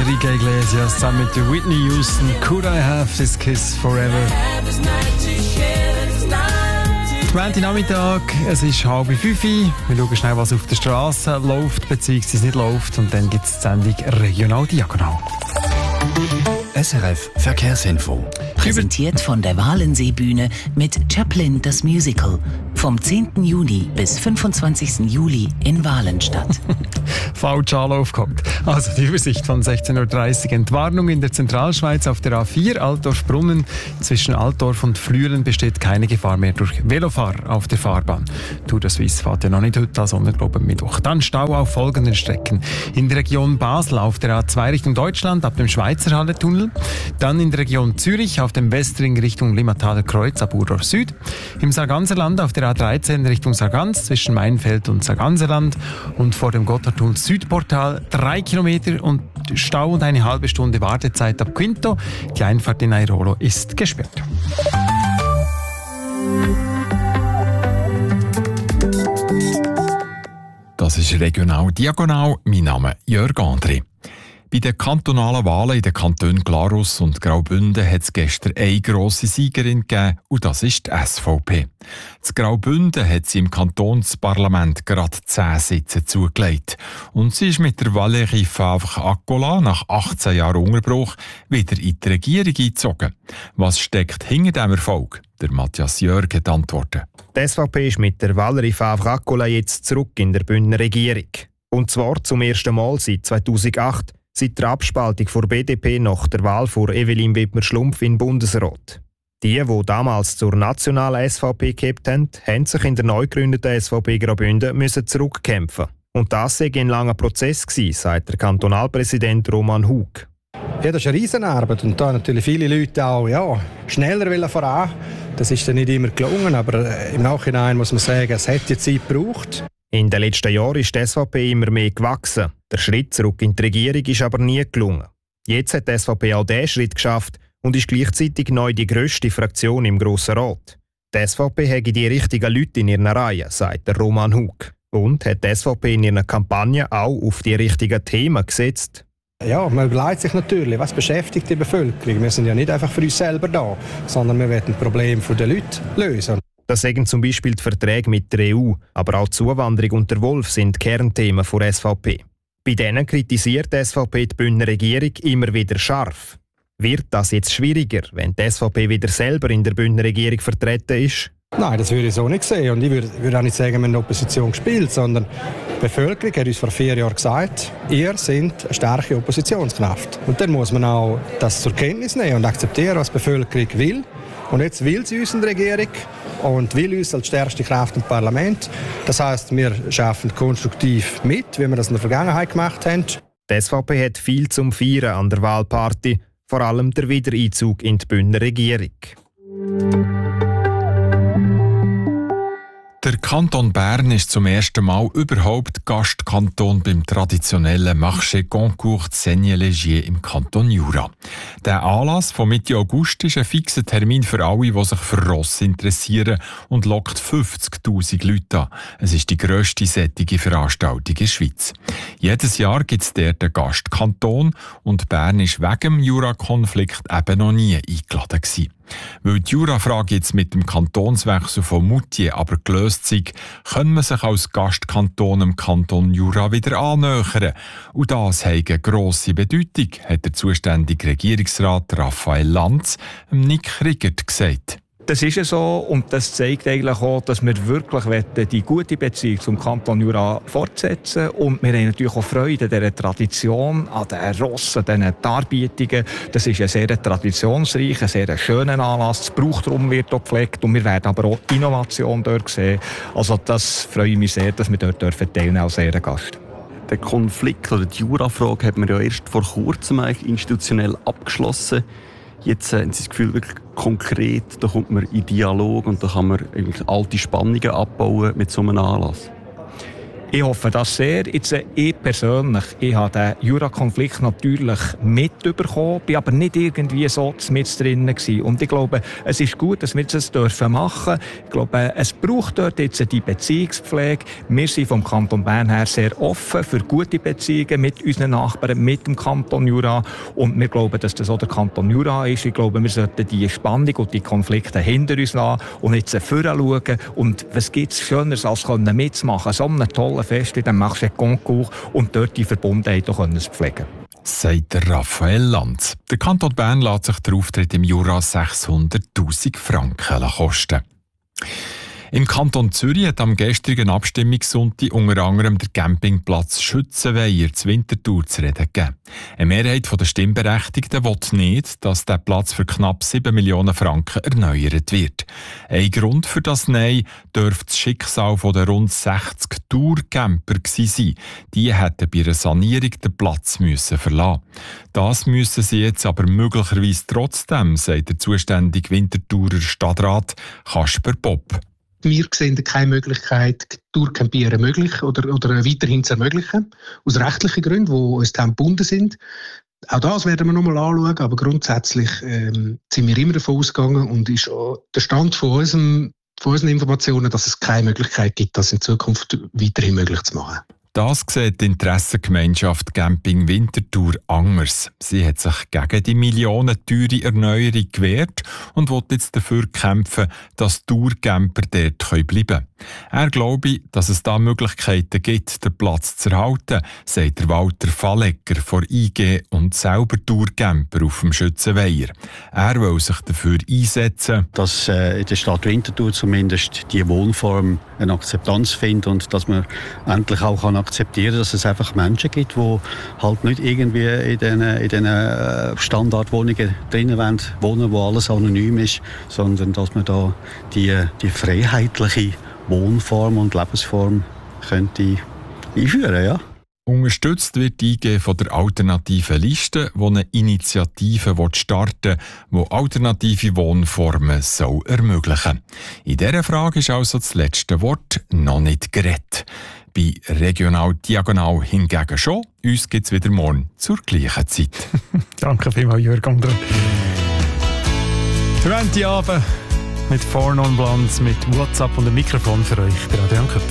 Enrique Iglesias zusammen mit Whitney Houston. Could I have this kiss forever? Nachmittag, es ist 4:30. Wir schauen schnell, was auf der Straße läuft bzw. nicht läuft. Und dann gibt es die Sendung Regional Diagonal. SRF Verkehrsinfo. Präsentiert von der Walensee-Bühne mit Chaplin das Musical. Vom 10. Juni bis 25. Juli in Walenstadt. Falsch Anlauf gehabt. Also die Übersicht von 16.30 Uhr. Entwarnung in der Zentralschweiz auf der A4 Altdorf-Brunnen. Zwischen Altdorf und Flüelen besteht keine Gefahr mehr durch Velofahrer auf der Fahrbahn. Tour de Suisse fährt ja noch nicht heute, sondern glaube Mittwoch. Dann Stau auf folgenden Strecken. In der Region Basel auf der A2 Richtung Deutschland ab dem Schweizerhalle-Tunnel. Dann in der Region Zürich auf dem Westring Richtung Limmataler Kreuz ab Urdorf Süd. Im Sarganserland auf der A13 Richtung Sargans zwischen Mainfeld und Sarganserland. Und vor dem Gotthardtunnel Südportal 3 Kilometer und Stau und eine halbe Stunde Wartezeit ab Quinto. Die Einfahrt in Airolo ist gesperrt. Das ist Regional Diagonal. Mein Name ist Jörg André. Bei den kantonalen Wahlen in den Kantonen Glarus und Graubünden hat es gestern eine grosse Siegerin gegeben, und das ist die SVP. Das Graubünden hat sie im Kantonsparlament gerade 10 Sitze zugelegt. Und sie ist mit der Valérie Favre-Accola nach 18 Jahren Unterbruch wieder in die Regierung eingezogen. Was steckt hinter diesem Erfolg? Der Matthias Jörg hat Antworten. Die SVP ist mit der Valérie Favre-Accola jetzt zurück in der Bündner Regierung. Und zwar zum ersten Mal seit 2008. Seit der Abspaltung der BDP nach der Wahl von Evelyn Wittmer-Schlumpf in den Bundesrat. Die damals zur nationalen SVP gehabt haben, haben sich in der neu gegründeten SVP Graubünden zurückkämpfen. Und das sei ein langer Prozess gewesen, sagt der Kantonalpräsident Roman Hug. Ja, das ist eine Riesenarbeit und da natürlich viele Leute auch schneller voran. Das ist dann nicht immer gelungen, aber im Nachhinein muss man sagen, es hat die Zeit gebraucht. In den letzten Jahren ist die SVP immer mehr gewachsen. Der Schritt zurück in die Regierung ist aber nie gelungen. Jetzt hat die SVP auch diesen Schritt geschafft und ist gleichzeitig neu die grösste Fraktion im Grossen Rat. Die SVP hat die richtigen Leute in ihren Reihen, sagt der Roman Hug. Und hat die SVP in ihrer Kampagne auch auf die richtigen Themen gesetzt. Ja, man überlegt sich natürlich, was beschäftigt die Bevölkerung. Wir sind ja nicht einfach für uns selber da, sondern wir wollen ein Problem der Leute lösen. Das sagen zum Beispiel die Verträge mit der EU, aber auch die Zuwanderung und der Wolf sind Kernthemen der SVP. Bei denen kritisiert die SVP die Bündner Regierung immer wieder scharf. Wird das jetzt schwieriger, wenn die SVP wieder selber in der Bündner Regierung vertreten ist? Nein, das würde ich so nicht sehen. Und ich würde auch nicht sagen, wir haben in der Opposition gespielt, sondern die Bevölkerung hat uns vor 4 Jahren gesagt, ihr seid eine starke Oppositionskraft. Und dann muss man auch das zur Kenntnis nehmen und akzeptieren, was die Bevölkerung will. Und jetzt will sie uns in der Regierung und will uns als stärkste Kraft im Parlament. Das heisst, wir arbeiten konstruktiv mit, wie wir das in der Vergangenheit gemacht haben. Die SVP hat viel zum Feiern an der Wahlparty, vor allem der Wiedereinzug in die Bündner Regierung. Der Kanton Bern ist zum ersten Mal überhaupt Gastkanton beim traditionellen Marché Concours Seignelay im Kanton Jura. Der Anlass von Mitte August ist ein fixer Termin für alle, die sich für Ross interessieren, und lockt 50'000 Leute an. Es ist die grösste solche Veranstaltung in der Schweiz. Jedes Jahr gibt es dort einen Gastkanton und Bern ist wegen dem Jura-Konflikt eben noch nie eingeladen gewesen. Weil die Jura-Frage jetzt mit dem Kantonswechsel von Moutier aber gelöst ist, kann man sich als Gastkanton im Kanton Jura wieder annähern. Und das hat eine grosse Bedeutung, hat der zuständige Regierungsrat Raphael Lanz Nick Riegert gesagt. Das ist ja so und das zeigt eigentlich auch, dass wir wirklich die gute Beziehung zum Kanton Jura fortsetzen wollen. Und wir haben natürlich auch Freude an dieser Tradition, an den Rossen, an diesen Darbietungen. Das ist ein sehr traditionsreicher, sehr schöner Anlass. Das Brauchtum wird auch gepflegt und wir werden aber auch Innovation dort sehen. Also das freue ich mich sehr, dass wir dort teilnehmen als Ehrengast. Den Konflikt oder die Jura-Frage hat man ja erst vor kurzem eigentlich institutionell abgeschlossen. Jetzt haben Sie das Gefühl, wirklich konkret, da kommt man in Dialog und da kann man alte Spannungen abbauen mit so einem Anlass? Ich hoffe das sehr. Jetzt, ich persönlich, ich habe den Jura-Konflikt natürlich mitbekommen, bin aber nicht irgendwie so mit drin gewesen. Und ich glaube, es ist gut, dass wir das machen dürfen. Ich glaube, es braucht dort jetzt die Beziehungspflege. Wir sind vom Kanton Bern her sehr offen für gute Beziehungen mit unseren Nachbarn, mit dem Kanton Jura. Und wir glauben, dass das auch der Kanton Jura ist. Ich glaube, wir sollten die Spannung und die Konflikte hinter uns lassen und jetzt voranschauen. Und was gibt es Schöneres, als mitzumachen? So einen tollen Fest in dem Marché-Concours und dort die Verbundenheit auch zu pflegen. Sagt der Raphael Lanz. Der Kanton Bern lässt sich der Auftritt im Jura 600'000 Franken kosten. Im Kanton Zürich hat am gestrigen Abstimmungssonntag unter anderem der Campingplatz Schützenweiher zu Winterthur zu reden gegeben. Eine Mehrheit der Stimmberechtigten will nicht, dass der Platz für knapp 7 Millionen Franken erneuert wird. Ein Grund für das Nein dürfte das Schicksal der rund 60 Tourcamper sein. Die hätten bei einer Sanierung den Platz verlassen. Das müssen sie jetzt aber möglicherweise trotzdem, sagt der zuständige Winterthurer Stadtrat Kasper Bob. Wir sehen keine Möglichkeit, Tourcampieren möglich oder weiterhin zu ermöglichen, aus rechtlichen Gründen, die uns dann gebunden sind. Auch das werden wir nochmal anschauen, aber grundsätzlich sind wir immer davon ausgegangen und ist auch der Stand von unseren Informationen, dass es keine Möglichkeit gibt, das in Zukunft weiterhin möglich zu machen. Das sieht die Interessengemeinschaft Camping Winterthur anders. Sie hat sich gegen die millionenteure Erneuerung gewehrt und will jetzt dafür kämpfen, dass Tourcamper dort bleiben können. Er glaube, dass es da Möglichkeiten gibt, den Platz zu erhalten, sagt der Walter Fallegger von IG und selber Tourcamper auf dem Schützenweiher. Er will sich dafür einsetzen, dass in der Stadt Winterthur zumindest die Wohnform eine Akzeptanz findet und dass man endlich auch akzeptieren kann, dass es einfach Menschen gibt, die halt nicht irgendwie in diesen Standardwohnungen drinnen wohnen, wo alles anonym ist, sondern dass man da die freiheitliche Wohnform und Lebensform könnte einführen, ja. Unterstützt wird die IG von der Alternativen Liste, die eine Initiative starten will, die alternative Wohnformen soll ermöglichen. In dieser Frage ist also das letzte Wort noch nicht geredet. Bei Regional Diagonal hingegen schon. Uns gibt es wieder morgen zur gleichen Zeit. Danke vielmals, Jürgen. 20 Abend mit 4 Non Blondes, mit WhatsApp und einem Mikrofon für euch. Der Adrian Köpfer.